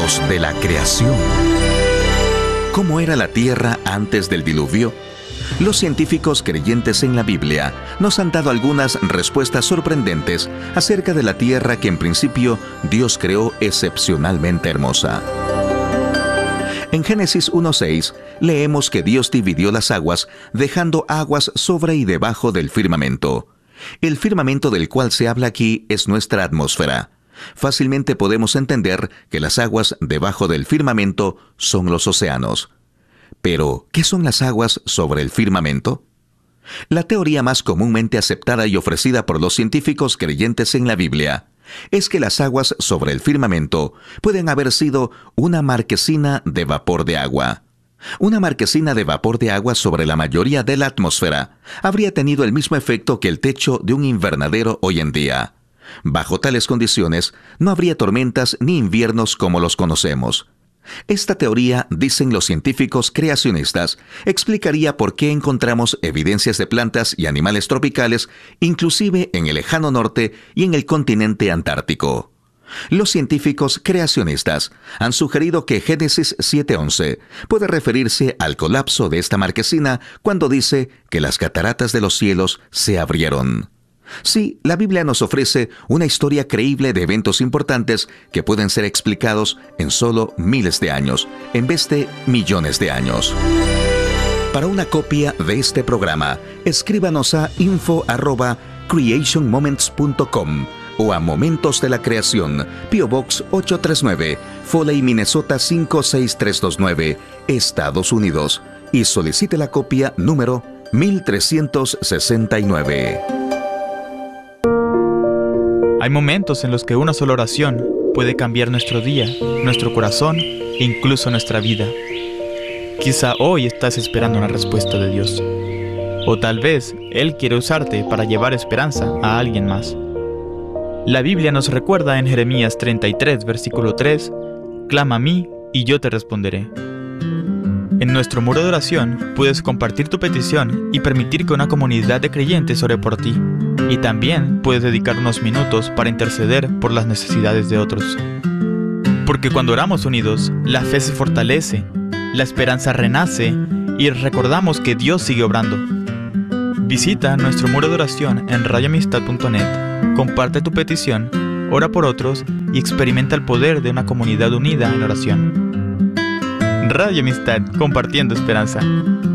Momentos de la creación. ¿Cómo era la tierra antes del diluvio? Los científicos creyentes en la Biblia nos han dado algunas respuestas sorprendentes acerca de la tierra que en principio Dios creó excepcionalmente hermosa. En Génesis 1:6 leemos que Dios dividió las aguas, dejando aguas sobre y debajo del firmamento. El firmamento del cual se habla aquí es nuestra atmósfera. Fácilmente podemos entender que las aguas debajo del firmamento son los océanos. Pero, ¿qué son las aguas sobre el firmamento? La teoría más comúnmente aceptada y ofrecida por los científicos creyentes en la Biblia es que las aguas sobre el firmamento pueden haber sido una marquesina de vapor de agua. Una marquesina de vapor de agua sobre la mayoría de la atmósfera habría tenido el mismo efecto que el techo de un invernadero hoy en día. Bajo tales condiciones, no habría tormentas ni inviernos como los conocemos. Esta teoría, dicen los científicos creacionistas, explicaría por qué encontramos evidencias de plantas y animales tropicales, inclusive en el lejano norte y en el continente antártico. Los científicos creacionistas han sugerido que Génesis 7:11 puede referirse al colapso de esta marquesina cuando dice que las cataratas de los cielos se abrieron. Sí, la Biblia nos ofrece una historia creíble de eventos importantes que pueden ser explicados en solo miles de años, en vez de millones de años. Para una copia de este programa, escríbanos a info@creationmoments.com o a Momentos de la Creación, P.O. Box 839, Foley, Minnesota 56329, Estados Unidos, y solicite la copia número 1369. Hay momentos en los que una sola oración puede cambiar nuestro día, nuestro corazón e incluso nuestra vida. Quizá hoy estás esperando una respuesta de Dios. O tal vez Él quiere usarte para llevar esperanza a alguien más. La Biblia nos recuerda en Jeremías 33, versículo 3, «Clama a mí y yo te responderé». En nuestro muro de oración puedes compartir tu petición y permitir que una comunidad de creyentes ore por ti. Y también puedes dedicar unos minutos para interceder por las necesidades de otros. Porque cuando oramos unidos, la fe se fortalece, la esperanza renace y recordamos que Dios sigue obrando. Visita nuestro muro de oración en radioamistad.net, comparte tu petición, ora por otros y experimenta el poder de una comunidad unida en oración. Radio Amistad, compartiendo esperanza.